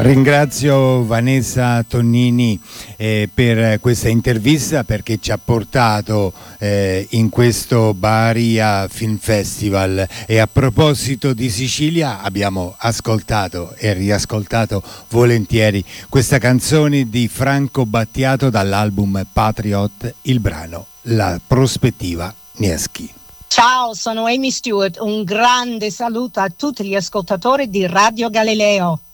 Ringrazio Vanessa Tonnini per questa intervista, perché ci ha portato in questo Baria Film Festival, e a proposito di Sicilia abbiamo ascoltato e riascoltato volentieri questa canzone di Franco Battiato dall'album Patriot, il brano La prospettiva Nieschi. Ciao, sono Amy Stewart, un grande saluto a tutti gli ascoltatori di Radio Galileo.